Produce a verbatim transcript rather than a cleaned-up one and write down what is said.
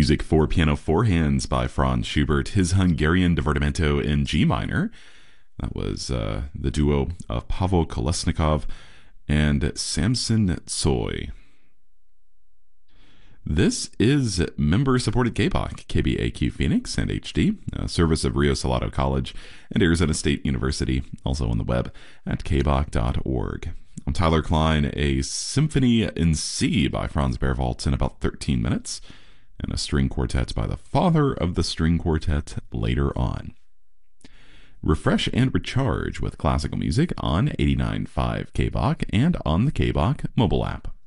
Music for Piano Four Hands by Franz Schubert, his Hungarian Divertimento in G minor. That was uh, the duo of Pavel Kolesnikov and Samson Tsoi. This is member-supported K B O C, K B A Q Phoenix and H D, a service of Rio Salado College and Arizona State University, also on the web at k b o c dot org. I'm Tyler Klein, a Symphony in C by Franz Berwald in about thirteen minutes, and a string quartet by the father of the string quartet later on. Refresh and recharge with classical music on eighty-nine point five K B O C and on the K B O C mobile app.